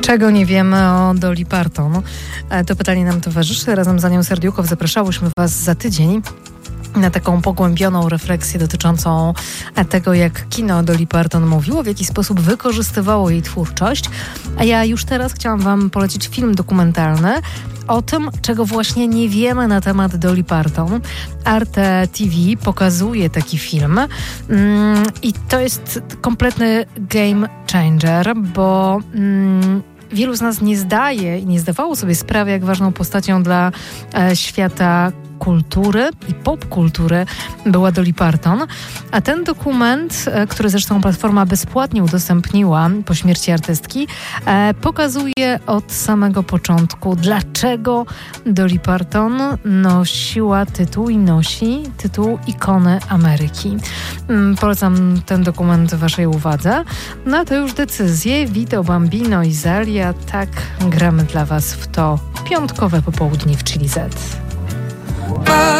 Czego nie wiemy o Dolly Parton? To pytanie nam towarzyszy. Razem z Anią Serdiukow zapraszałyśmy Was za tydzień na taką pogłębioną refleksję dotyczącą tego, jak kino Dolly Parton mówiło, w jaki sposób wykorzystywało jej twórczość. A ja już teraz chciałam Wam polecić film dokumentalny o tym, czego właśnie nie wiemy na temat Dolly Parton. Arte TV pokazuje taki film i to jest kompletny game changer, bo wielu z nas nie zdawało sobie sprawy, jak ważną postacią dla świata kultury i popkultury była Dolly Parton. A ten dokument, który zresztą platforma bezpłatnie udostępniła po śmierci artystki, pokazuje od samego początku, dlaczego Dolly Parton nosiła tytuł i nosi tytuł ikony Ameryki. Polecam ten dokument Waszej uwadze. No to już decyzje. Vito, Bambino i Zalia. Tak gramy dla Was w to piątkowe popołudnie w Chili Z.